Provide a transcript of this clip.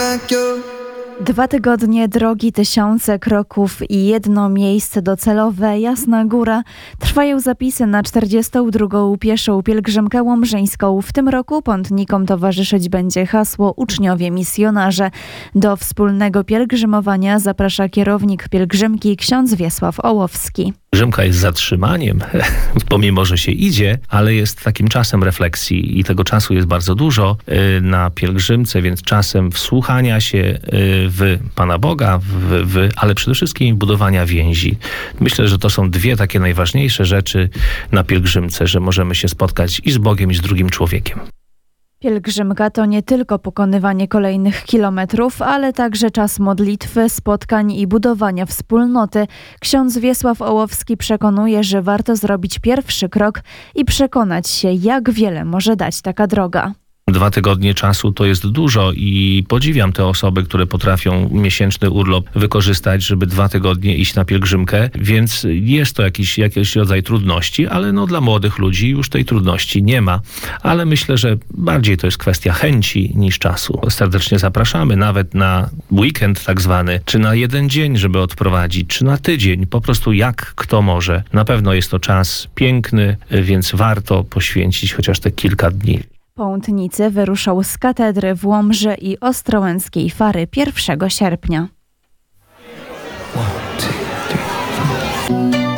2 tygodnie drogi, tysiące kroków i jedno miejsce docelowe, Jasna Góra. Trwają zapisy na 42. pieszą pielgrzymkę łomżyńską. W tym roku pątnikom towarzyszyć będzie hasło Uczniowie Misjonarze. Do wspólnego pielgrzymowania zaprasza kierownik pielgrzymki ksiądz Wiesław Ołowski. Pielgrzymka jest zatrzymaniem, pomimo że się idzie, ale jest takim czasem refleksji i tego czasu jest bardzo dużo na pielgrzymce, więc czasem wsłuchania się w Pana Boga, ale przede wszystkim budowania więzi. Myślę, że to są dwie takie najważniejsze rzeczy na pielgrzymce, że możemy się spotkać i z Bogiem, i z drugim człowiekiem. Pielgrzymka to nie tylko pokonywanie kolejnych kilometrów, ale także czas modlitwy, spotkań i budowania wspólnoty. Ksiądz Wiesław Ołowski przekonuje, że warto zrobić pierwszy krok i przekonać się, jak wiele może dać taka droga. 2 tygodnie czasu to jest dużo i podziwiam te osoby, które potrafią miesięczny urlop wykorzystać, żeby 2 tygodnie iść na pielgrzymkę, więc jest to jakiś rodzaj trudności, ale dla młodych ludzi już tej trudności nie ma. Ale myślę, że bardziej to jest kwestia chęci niż czasu. Serdecznie zapraszamy nawet na weekend tak zwany, czy na jeden dzień, żeby odprowadzić, czy na tydzień, po prostu jak kto może. Na pewno jest to czas piękny, więc warto poświęcić chociaż te kilka dni. Pątnicy wyruszą z katedry w Łomży i Ostrołęckiej Fary 1 sierpnia.